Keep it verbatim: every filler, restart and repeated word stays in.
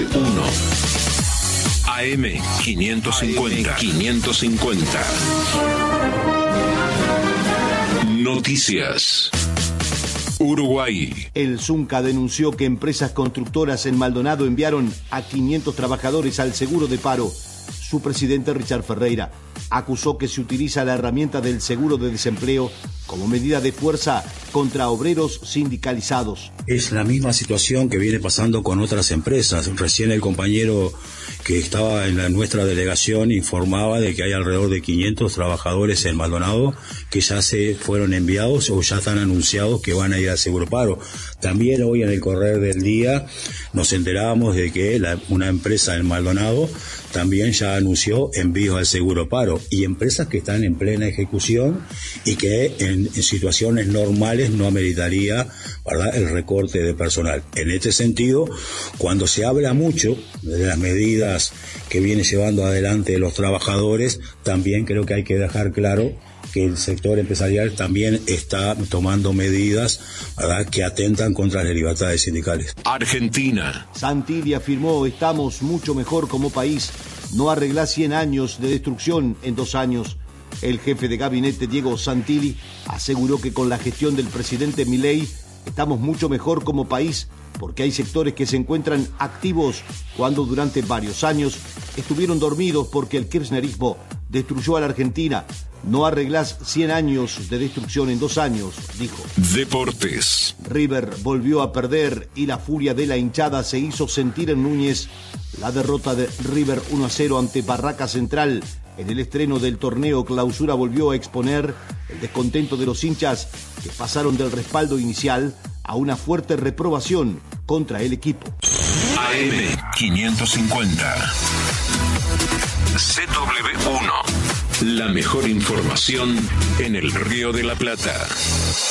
W uno. A M quinientos cincuenta. quinientos cincuenta. Noticias. Uruguay. El Zunca denunció que empresas constructoras en Maldonado enviaron a quinientos trabajadores al seguro de paro. Su presidente, Richard Ferreira, acusó que se utiliza la herramienta del seguro de desempleo como medida de fuerza contra obreros sindicalizados. Es la misma situación que viene pasando con otras empresas. Recién el compañero que estaba en la, nuestra delegación informaba de que hay alrededor de quinientos trabajadores en Maldonado que ya se fueron enviados o ya están anunciados que van a ir al seguro paro. También hoy en el correr del día nos enterábamos de que la, una empresa en Maldonado también ya anunció envíos al seguro paro, y empresas que están en plena ejecución y que en, en situaciones normales no ameritaría, ¿verdad?, el recorte de personal. En este sentido, cuando se habla mucho de las medidas que viene llevando adelante los trabajadores, también creo que hay que dejar claro que el sector empresarial también está tomando medidas, ¿verdad?, que atentan contra las libertades sindicales. Argentina. Santilli afirmó: estamos mucho mejor como país. No arreglá cien años de destrucción en dos años. El jefe de gabinete, Diego Santilli, aseguró que con la gestión del presidente Milei estamos mucho mejor como país, porque hay sectores que se encuentran activos cuando durante varios años estuvieron dormidos porque el kirchnerismo destruyó a la Argentina. No arreglás cien años de destrucción en dos años, dijo. Deportes. River volvió a perder y la furia de la hinchada se hizo sentir en Núñez. La derrota de River uno a cero ante Barraca Central en el estreno del torneo Clausura volvió a exponer el descontento de los hinchas, que pasaron del respaldo inicial a una fuerte reprobación contra el equipo. A M quinientos cincuenta. C W uno. La mejor información en el Río de la Plata.